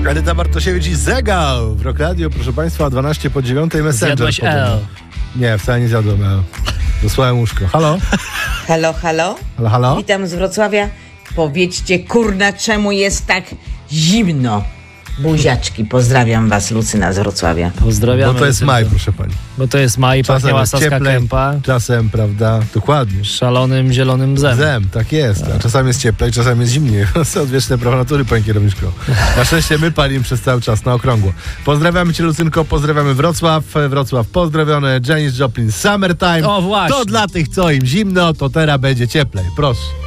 Edyta Bartosiewicz i Zegał w Rock Radio, proszę Państwa, 12 po 9 Messenger. Zjadłeś L. Nie, wcale nie zjadłem L. Dosłałem łóżko. Halo? Halo, halo? Halo, halo? Witam z Wrocławia. Powiedzcie, kurna, czemu jest tak zimno? Buziaczki, pozdrawiam was, Lucyna z Wrocławia. Pozdrawiamy. Bo to jest maj, proszę pani. Bo to jest maj, pachniała Saska Kępa. Czasem, prawda, dokładnie. Szalonym, zielonym bzem. Zem, tak jest. A czasami jest cieplej, czasami jest zimniej. Są odwieczne prawa natury, panie kierowniczko. Na szczęście my palimy przez cały czas na okrągło. Pozdrawiamy cię, Lucynko, pozdrawiamy Wrocław. Wrocław pozdrowiony. Janis Joplin, Summertime. O, właśnie. To dla tych, co im zimno, to teraz będzie cieplej. Proszę.